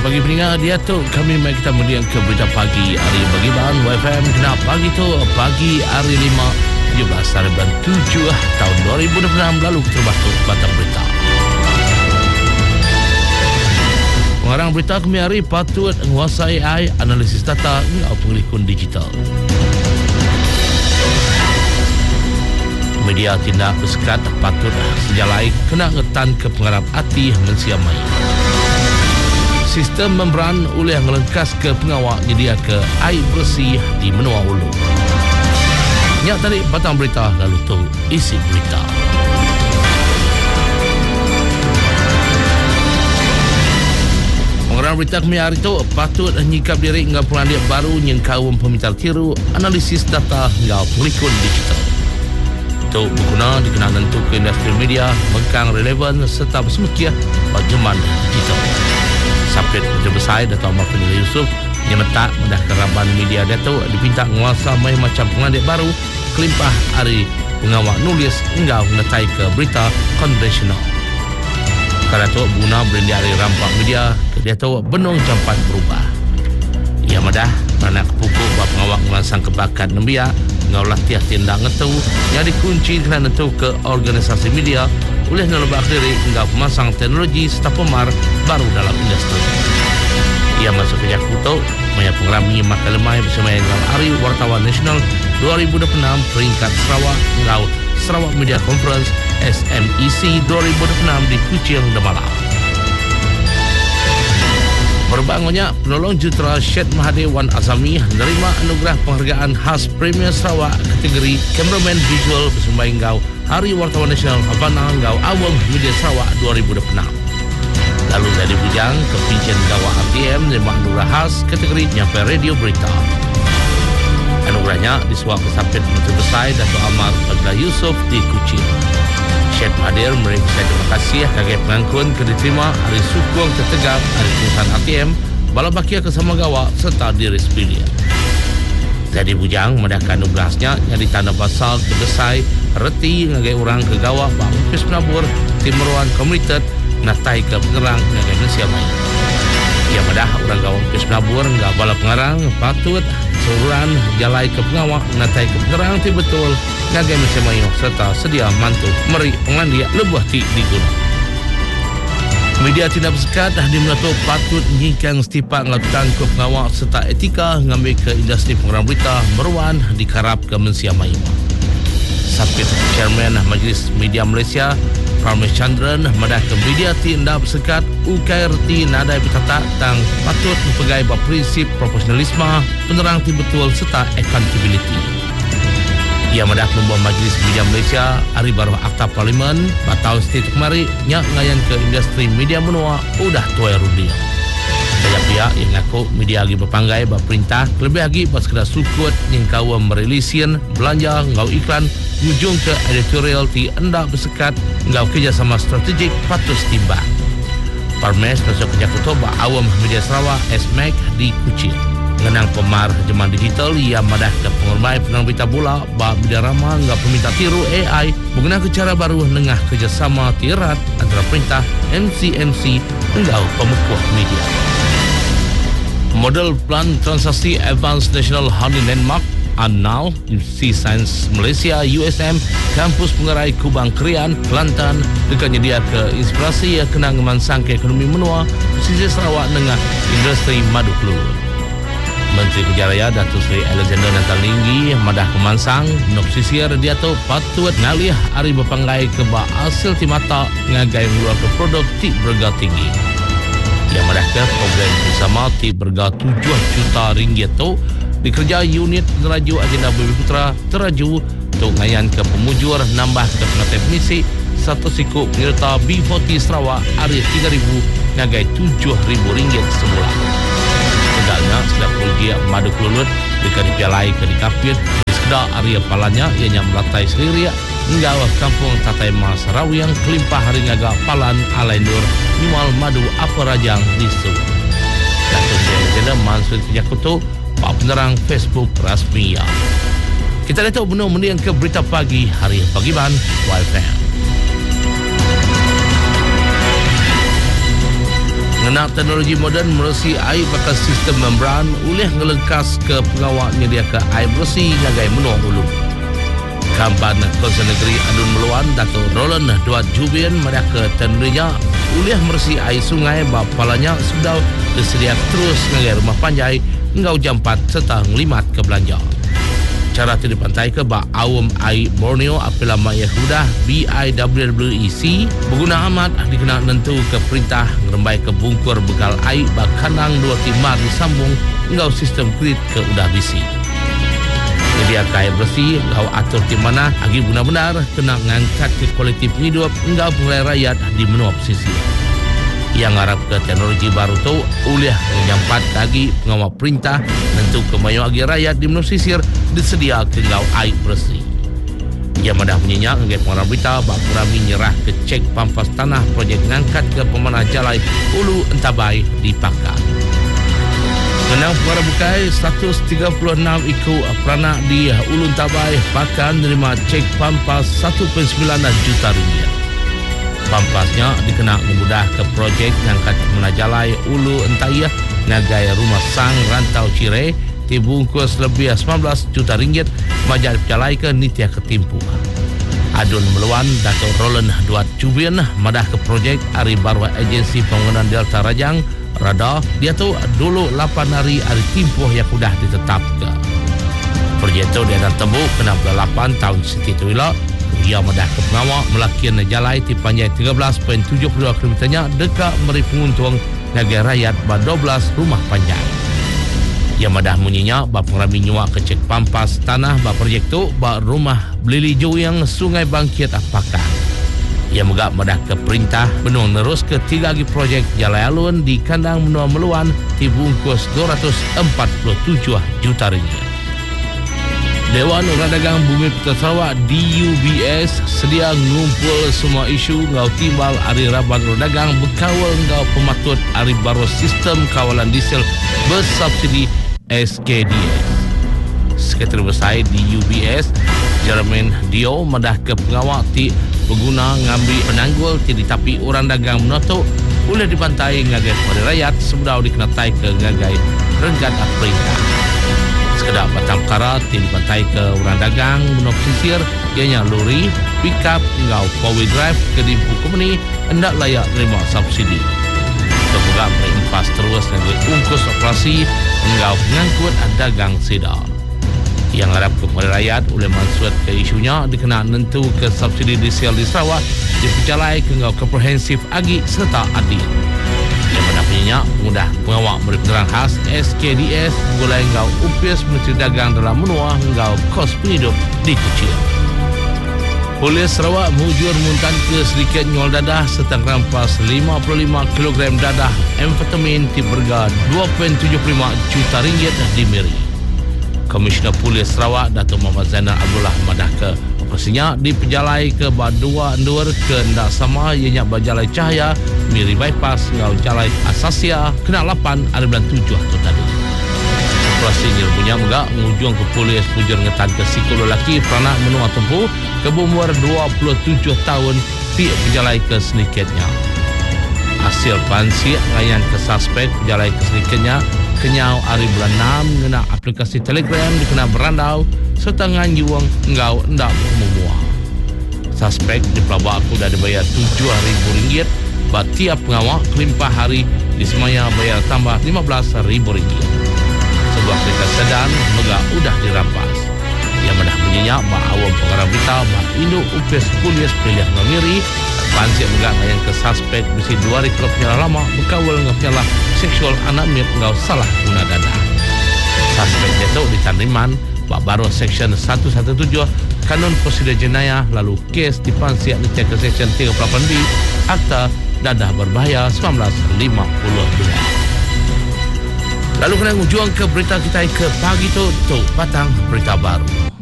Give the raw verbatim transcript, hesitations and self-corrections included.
bagi pendengar dia tu kami mai kita melihat ke berita pagi hari bagi bahan Y F M kena pagi tu pagi hari lima tujuh belas hari bulan tujuh tahun dua ribu dua puluh enam lalu terbatuk batang berita. Pengarang berita kami hari patut menguasai A I analisis data ngau pengelikun digital. Media tindak bersekat patut sejalai kena ngetan ke pengharap hati mensiamai. Sistem membran oleh ngelengkas ke pengawal nyedia ke air bersih di Menua Ulu. Nyak tadi batang berita lalu tu isi berita. Pengarang berita kami hari tu patut nyikap diri ngau pengandiak baru yang kaum pemintal tiru analisis data ngau pengelikun digital. Itu berguna dikenal untuk ke industri media mengkang relevan serta bersemekia pada zaman digital. Sapit Menteri Besar Dato' Ahmad Fadil Yusof yang letak mendah keraban media Dato' dipinta menguasa mai macam pengadil baru kelimpah hari pengawal nulis hingga menetai ke berita konvensional. Kerana Dato' guna berendi hari rampak media ke Dato' benung campat berubah. Ia madah mana kepukuk buat pengawal melansang kebakat nembia ngau latiah tindak ngetu yang dikunci kerana tu ke organisasi media oleh nelebak diri hingga pemasang teknologi serta pemar baru dalam industri. Ia masuk ke Jakuto, maya pengerami maka lemai bersama dengan Hari Wartawan Nasional dua ribu dua puluh enam peringkat Sarawak ngau Sarawak Media Conference S M E C dua ribu dua puluh enam di Kuching Damalam. Berbangunnya penolong jutera Syed Mahathir Wan Azami menerima anugerah penghargaan khas Premier Sarawak kategori Cameraman Visual bersama ngau Hari Wartawan Nasional Havana ngau Awam Media Sarawak dua ribu dua puluh enam. Lalu dari bujang ke pincin gawak R T M menerima anugerah khas kategori nyampai radio berita. Anugerahnya disuap kesampit Menteri Besar Dato' Ahmad Fadil Yusof di Kuching. Syed Mahathir memberi terima kasih sebagai pengangkun ke diterima hari sukung tertegak hari pengurusan R T M bala bakia ke sama gawak serta diri sepilia. Jadi bujang mendahkan anugerahnya yang ditanda pasal terbesar reti ngagai orang ke gawak bang Pis Penabur Timuruan Komunitas natai ke pengerang ngagai Malaysia main. Ia madah orang gawak Pis Penabur ngak bala pengarang patut suruhan jalai ke pengawak natai ke pengerang ti betul ngagai Malaysia main serta sedia mantu meri pengandiak lebuh ti diguna. Media tidak bersekat dah dimelatuk patut menyikan setipak ngelakukan ke pengawak serta etika ngambil ke industri pengarang berita meruan dikarap ke Malaysia main. Sapit Chairman Majlis Media Malaysia Parmesh Chandran madah ke media tindak bersekat U K R T nadai bertatak tang patut mempegai prinsip profesionalisme penerang ti betul serta accountability. Ia madah membawa Majlis Media Malaysia hari baru Akta Parlimen batau state kemari nyak ngayan ke industri media menua udah tuai rudia. Banyak pihak yang ngaku media lagi berpanggai berperintah lebih lagi pas kena sukut yang kawa merelisin belanja ngau iklan ujung ke editorial ti endak bersekat ngau kerjasama strategik patus timbang. Parmesh masuk ke Jakuto ba awam media Sarawak S M A C di Kuching. Mengenang pemar zaman digital ia madah ke pengormai penang berita bola ba media ramah ngau peminta tiru A I menggunakan cara baru nengah kerjasama tirat antara perintah M C M C ngau pemekuah media. Model Plan Transaksi Advanced National Honey Landmark A N A L Universiti Sains Malaysia U S M Kampus Pengerai Kubang Krian Kelantan dekat nyedia ke inspirasi yang kena ngemansang ke ekonomi menua pesisir Sarawak dengan industri madu keluar. Menteri Kerja Raya Datuk Seri Alexander Natalinggi madah kemansang nok pesisir dia tu patut ngalih hari berpanggai ke ba hasil timata ngagai mengeluar ke produk ti berharga tinggi. Yang mendahkan program bersama ti berharga tujuh juta ringgit tu dikerja unit pengeraju agenda Bumi Putra teraju untuk ngayan ke pemujur nambah ke pengantin misi satu siku penyerta B empat puluh Sarawak hari tiga ribu ngagai tujuh ribu ringgit semula. Segalanya setiap pulgia madu kelulut dekat dipialai ke dikapit di sekedar area palanya ianya melatai seliria hingga kampung Tatai Mas Rawiang kelimpah hari ngaga palan alai nur niwal madu apa rajang di Sub. Datuk Seri Legenda Mansur Jakuto Pak Penerang Facebook rasmi ya. Kita lihat benar meniang ke berita pagi hari pagi ban Y F M. Mengenal teknologi moden meresi air bakal sistem membran oleh ngelengkas ke pengawal menyediakan air bersih ngagai menua ulu. Kampan Konsen Negeri Adun Meluan Dato' Roland Duat Jubian mereka teknologinya oleh meresi air sungai bapalanya sudah tersedia terus ngagai rumah panjai engkau jam empat serta ngelimat ke belanja. Cara tu di pantai ke bak awam air Borneo apabila Yahudah B I W W E C berguna amat dikenal nentu ke perintah ngerembai ke bungkur bekal air bak kanang dua timar disambung engkau sistem kredit ke udah bisi. Jadi air bersih engkau atur di mana agi benar-benar kena ngangkat ke kolektif hidup engkau pengelai rakyat di menua pesisir. Yang harap ke teknologi baru tu oleh menyampat lagi pengawal perintah nentu ke mayu agi rakyat di menua pesisir disedia ke engkau air bersih. Ia madah menyenyak engkau pengarah berita bak kurami nyerah ke cek pampas tanah projek ngangkat ke pemanah jalai Ulu Entabai di Pakar. Menang pengarah bukai seratus tiga puluh enam iku peranak di Ulu Entabai Pakar menerima cek pampas satu perpuluhan sembilan juta ringgit. Pampasnya dikenal memudah ke projek ngangkat pemanah jalai Ulu Entayah ngagai rumah sang rantau Cireh dibungkus lebih sembilan belas juta ringgit majak jalai ke nitia ketimpu. Adun Meluan Dato' Roland Duat Jubian madah ke projek hari baru agensi pembangunan Delta Rajang Rada dia tu dulu lapan hari hari timpuh yang sudah ditetapkan. Projek itu dia dah tembuk kena lapan tahun siti tu ilah. Ia madah ke pengawal melakian jalai di panjang tiga belas perpuluhan tujuh puluh dua kilometernya dekat meri penguntung negara rakyat ber dua belas rumah panjang. Ia madah munyinya bak pengrami nyuak ke cek pampas tanah bak projek tu bak rumah Belili Joyang Sungai Bangkit Apakah. Ia megak madah ke perintah benung nerus ke tiga lagi projek jalai alun di kandang menua Meluan dibungkus dua ratus empat puluh tujuh juta ringgit. Dewan Urang Dagang Bumi Putra Sarawak D U B S sedia ngumpul semua isu ngau timbal hari Raban Urang Dagang berkawal ngau pematut hari baru sistem kawalan diesel bersubsidi S K D S. Sekretari Besar D U B S Jermaine Dio madah ke pengawal ti pengguna ngambil penanggul ti ditapi Urang Dagang menotok boleh dibantai ngagai kepada rakyat sebelum dikenatai ke ngagai renggat perintah. Sekedar batang perkara tim dibantai ke Urang Dagang menua pesisir ianya lori, pickup ngau four-wheel drive ke dimpu company hendak layak terima subsidi. Kemudian merimpas terus dengan ungkus operasi ngau pengangkut dagang sedar. Yang harap kepada rakyat oleh mansut ke isunya dikenal nentu ke subsidi diesel di Sarawak dipercalai ke ngau komprehensif agi serta adil. Yang mendampinginya mudah pengawal beri penerang khas S K D S mulai ngau upis Menteri Dagang dalam menua ngau kos penghidup dikucil. Polis Sarawak mujur muntan ke sedikit nyol dadah serta merampas lima puluh lima kilogram dadah amfetamin di berga dua perpuluhan tujuh puluh lima juta ringgit di Miri. Komisioner Polis Sarawak Dato' Muhammad Zainal Abdullah madah ke operasinya di penjalai ke Badua Endur ke ndak sama ianya berjalai cahaya Miri bypass ngau jalai Asasia kena lapan hari bulan tujuh tu tadi. Operasi ini punya megak mengujung ke polis pujur ngetan ke sikul lelaki peranak menua tempuh ke umur dua puluh tujuh tahun pi penjalai ke sedikitnya. Hasil pansi ngayan ke suspek penjalai ke sedikitnya kenyau hari bulan enam ngena aplikasi Telegram dikena berandau serta nganjuang engkau ndak memuah. Suspek di pelabak aku dah dibayar tujuh ribu ringgit bat tiap pengawal kelimpah hari di semaya bayar tambah lima belas ribu ringgit. Sebuah kereta sedan megak udah dirampas. Yang madah menyenyak bak awam pengarah berita bak induk upis polis pilihan Mamiri pansik megak yang ke suspek besi dua hari kerap penyalah lama berkawal dengan penyalah seksual anak mir engkau salah guna dadah. Suspek jatuh di Tanriman bak baru seksyen seratus tujuh belas Kanun Prosedur Jenayah lalu kes dipansik di ke seksyen tiga puluh lapan B Akta Dadah Berbahaya seribu sembilan ratus lima puluh dua. Lalu kena ujung ke berita kita ke pagi tu tu batang berita baru.